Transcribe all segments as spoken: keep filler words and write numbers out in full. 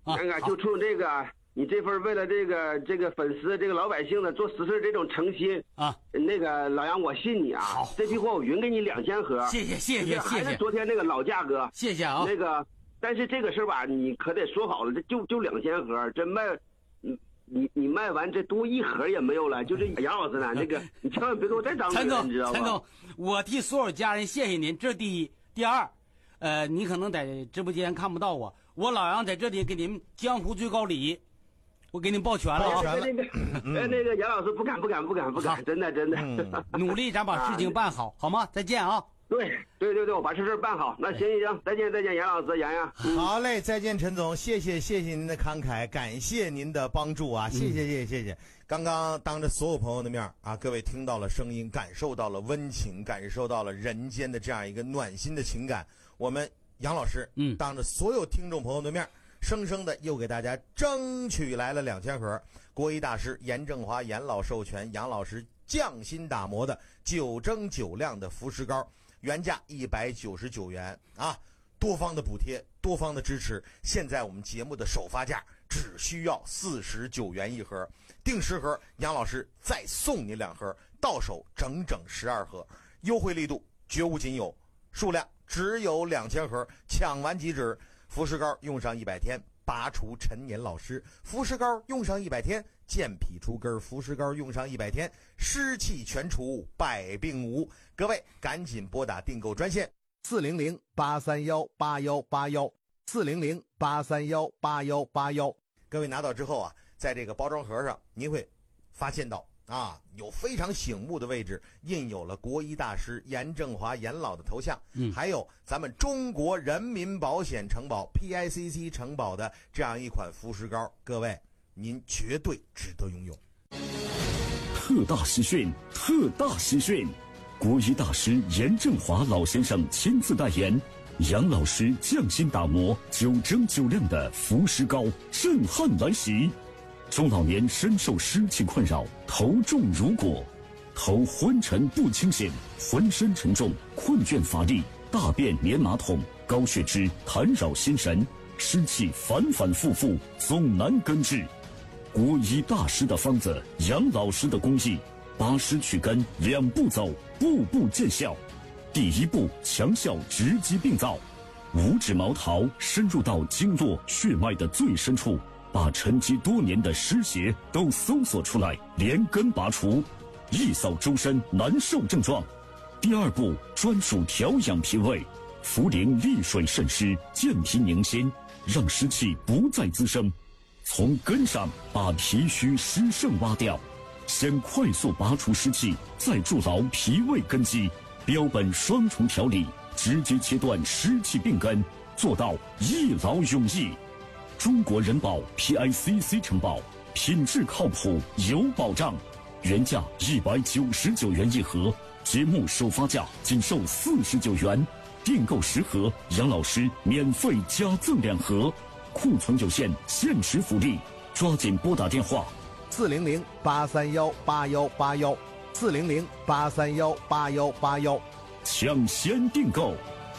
啊， 那个就冲这个你这份为了这个这个粉丝这个老百姓的做实事这种诚心啊， 那个老杨我信你啊， 好， 这批货我匀给你两千盒， 谢谢谢谢谢谢， 还是昨天那个老价格， 谢谢啊。 那个但是这个事儿吧，你可得说好了，这就就两千盒，真卖，你你你卖完这多一盒也没有了，就这杨老师呢，那个你千万别给我再张嘴，你知道吗？ 陈总，我替所有家人谢谢您，这第一，第二。呃，你可能在直播间看不到我，我老杨在这里给您江湖最高礼，我给您抱拳了。 抱拳了。那个，哎，那个杨老师不敢不敢不敢不敢，真的真的。 嗯、努力咱把事情办好，好吗？再见啊！ 对对对对，我把这事办好。那行行行，再见再见，杨老师杨洋。 好嘞，再见陈总，谢谢谢谢您的慷慨，感谢您的帮助啊，谢谢谢谢谢谢。刚刚当着所有朋友的面啊，各位听到了声音，感受到了温情，感受到了人间的这样一个暖心的情感。我们杨老师，嗯，当着所有听众朋友的面，生生的又给大家争取来了两千盒国医大师严正华严老授权，杨老师匠心打磨的九蒸九亮的福石膏，原价一百九十九元啊，多方的补贴，多方的支持，现在我们节目的首发价只需要四十九元一盒，订十盒，杨老师再送你两盒，到手整整十二盒，优惠力度绝无仅有，数量只有两千盒，抢完即止。福石膏用上一百天，拔除陈年老湿；福石膏用上一百天，健脾除根；福石膏用上一百天，湿气全除，百病无。各位赶紧拨打订购专线四零零八三幺八幺八幺四零零八三幺八幺八幺。各位拿到之后啊，在这个包装盒上，您会发现到啊，有非常醒目的位置印有了国医大师严正华严老的头像，嗯，还有咱们中国人民保险承保 P I C C 承保的这样一款福石膏，各位您绝对值得拥有。 特大喜讯，特大喜讯！国医大师严正华老先生亲自代言，杨老师匠心打磨九蒸九亮的福石膏，震撼来袭。中老年深受湿气困扰，头重如裹，头昏沉不清醒，浑身沉重，困倦乏力，大便黏马桶，高血脂弹扰心神，湿气反反复复，总难根治。国医大师的方子，杨老师的工艺，拔湿去根两步走，步步见效。第一步，强效直击病灶，五指毛桃深入到经络血脉的最深处，把沉积多年的湿邪都搜索出来，连根拔除，一扫周身难受症状。第二步，专属调养脾胃，茯苓利水渗湿，健脾宁心，让湿气不再滋生，从根上把脾虚湿盛挖掉，先快速拔除湿气，再筑牢脾胃根基，标本双重调理，直接切断湿气病根，做到一劳永逸。中国人保 P I C C 承保，品质靠谱有保障，原价一百九十九元一盒，节目首发价仅售四十九元，订购十盒，杨老师免费加赠两盒，库存有限，限时福利，抓紧拨打电话四零零八三幺八幺八幺四零零八三幺八幺八幺， 抢先订购。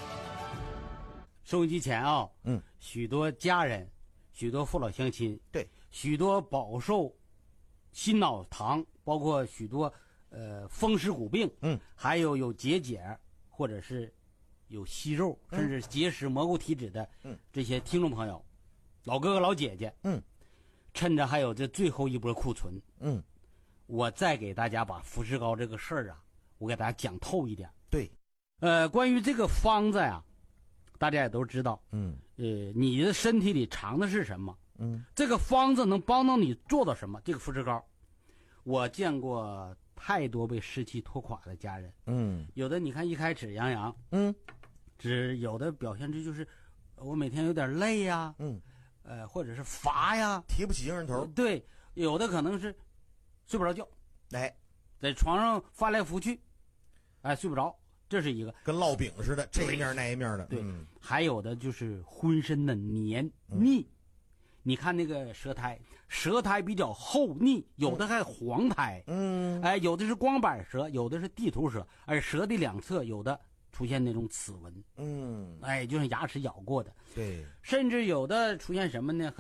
收音机前啊，嗯，许多家人。许多父老乡亲， 对， 许多饱受心脑糖，包括许多呃风湿骨病，嗯，还有有结节或者是有息肉，嗯、甚至结石、蘑菇体质的，嗯，这些听众朋友，老哥哥老姐姐，嗯，趁着还有这最后一波库存，嗯，我再给大家把福石膏这个事儿啊，我给大家讲透一点。 对， 呃，关于这个方子呀。大家也都知道，嗯，呃，你的身体里藏的是什么？嗯，这个方子能帮到你做到什么？这个福石膏，我见过太多被湿气拖垮的家人，嗯，有的你看一开始杨洋，嗯，只有的表现这就是我每天有点累呀，嗯，呃，或者是乏呀， 提不起精神头， 对，有的可能是睡不着觉， 哎， 在床上翻来覆去，哎，睡不着。这是一个跟烙饼似的，这一面那一面的。 对， 嗯、 还有的就是浑身的黏腻、嗯。你看那个舌苔，舌苔比较厚腻，有的还黄苔。嗯，哎，有的是光板舌，有的是地图舌，而舌的两侧有的出现那种齿纹。嗯，哎，就像牙齿咬过的。 对， 甚至有的出现什么呢？